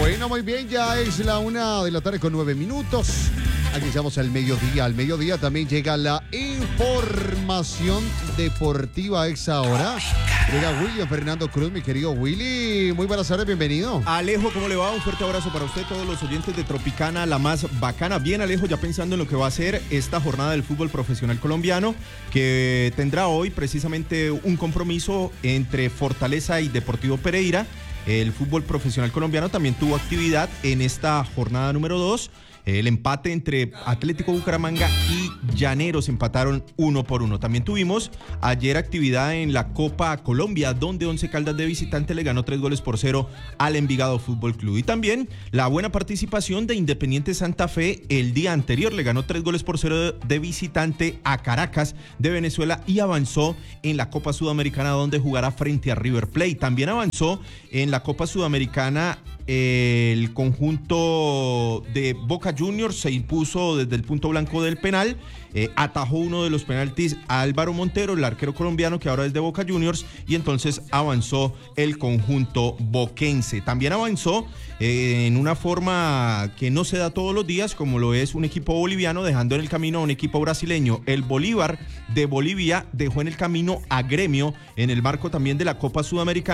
Bueno, muy bien, ya es la 1:00 con 9 minutos. Aquí estamos al mediodía. Al mediodía también llega la información deportiva a esa hora. Llega William Fernando Cruz, mi querido Willy. Muy buenas tardes, bienvenido. Alejo, ¿cómo le va? Un fuerte abrazo para usted, todos los oyentes de Tropicana, la más bacana. Bien, Alejo, ya pensando en lo que va a ser esta jornada del fútbol profesional colombiano, que tendrá hoy precisamente un compromiso entre Fortaleza y Deportivo Pereira. El fútbol profesional colombiano también tuvo actividad en esta jornada número 2. El empate entre Atlético Bucaramanga y Llaneros empataron 1-1. También tuvimos ayer actividad en la Copa Colombia, donde Once Caldas de visitante le ganó 3-0 al Envigado Fútbol Club. Y también la buena participación de Independiente Santa Fe el día anterior. Le ganó 3-0 de visitante a Caracas de Venezuela y avanzó en la Copa Sudamericana, donde jugará frente a River Plate. También avanzó en la Copa Sudamericana el conjunto de Boca Juniors, se impuso desde el punto blanco del penal, atajó uno de los penaltis a Álvaro Montero, el arquero colombiano que ahora es de Boca Juniors, y entonces avanzó el conjunto boquense. También avanzó en una forma que no se da todos los días, como lo es un equipo boliviano, dejando en el camino a un equipo brasileño. El Bolívar de Bolivia dejó en el camino a Gremio en el marco también de la Copa Sudamericana.